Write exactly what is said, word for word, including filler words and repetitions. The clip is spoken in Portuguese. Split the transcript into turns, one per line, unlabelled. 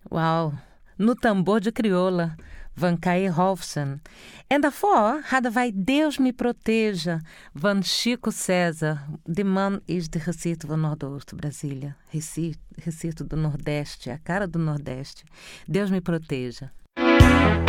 Uau! No tambor de crioula, Van Kai Rolfsen. En daarvoor hadden wij Deus me proteja, van Chico César. De man is de Recife do Nordeste, Brasília. Recife, Recife do Nordeste, a cara do Nordeste. Deus me proteja.